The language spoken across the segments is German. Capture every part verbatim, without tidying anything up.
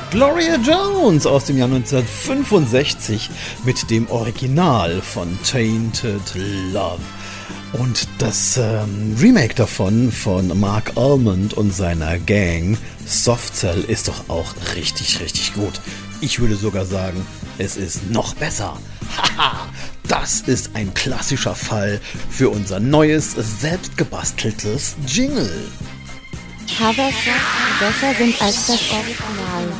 Gloria Jones aus dem Jahr neunzehnhundertfünfundsechzig mit dem Original von Tainted Love. Und das ähm, Remake davon von Mark Almond und seiner Gang, Soft Cell, ist doch auch richtig, richtig gut. Ich würde sogar sagen, es ist noch besser. Haha, das ist ein klassischer Fall für unser neues, selbstgebasteltes Jingle. Covers, die besser sind als das Original.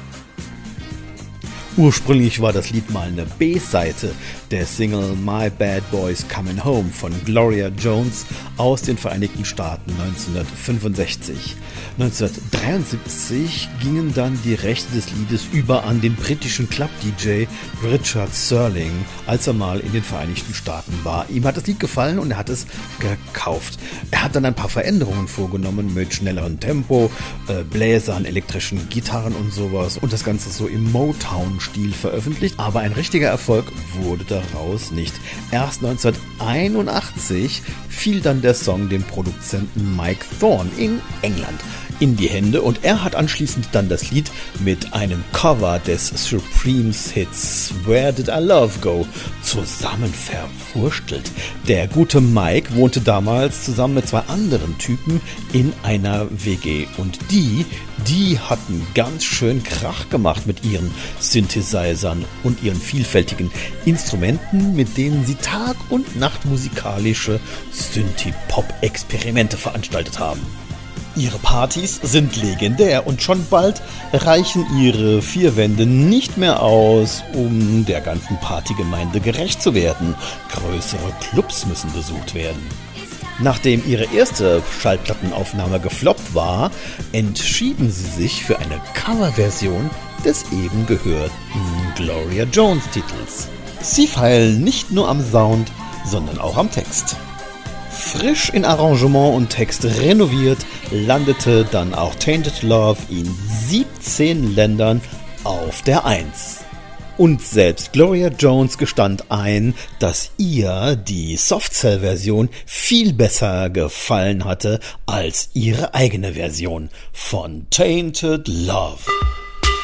Ursprünglich war das Lied mal eine B-Seite der Single My Bad Boys Coming Home von Gloria Jones aus den Vereinigten Staaten neunzehnhundertfünfundsechzig. neunzehnhundertdreiundsiebzig gingen dann die Rechte des Liedes über an den britischen Club-D J Richard Serling, als er mal in den Vereinigten Staaten war. Ihm hat das Lied gefallen und er hat es gekauft. Er hat dann ein paar Veränderungen vorgenommen mit schnellerem Tempo, äh, Bläsern, elektrischen Gitarren und sowas und das Ganze so im Motown-Stil veröffentlicht, aber ein richtiger Erfolg wurde daraus nicht. Erst neunzehnhunderteinundachtzig fiel dann der Song dem Produzenten Mike Thorne in England in die Hände und er hat anschließend dann das Lied mit einem Cover des Supremes Hits Where Did I Love Go zusammen verwurstelt. Der gute Mike wohnte damals zusammen mit zwei anderen Typen in einer W G und die, die hatten ganz schön Krach gemacht mit ihren Synthesizern und ihren vielfältigen Instrumenten, mit denen sie Tag und Nacht musikalische Synthie-Pop-Experimente veranstaltet haben. Ihre Partys sind legendär und schon bald reichen ihre vier Wände nicht mehr aus, um der ganzen Partygemeinde gerecht zu werden. Größere Clubs müssen besucht werden. Nachdem ihre erste Schallplattenaufnahme gefloppt war, entschieden sie sich für eine Coverversion des eben gehörten Gloria Jones Titels. Sie feilen nicht nur am Sound, sondern auch am Text. Frisch in Arrangement und Text renoviert, landete dann auch Tainted Love in siebzehn Ländern auf der Eins. Und selbst Gloria Jones gestand ein, dass ihr die Soft-Cell-Version viel besser gefallen hatte als ihre eigene Version von Tainted Love.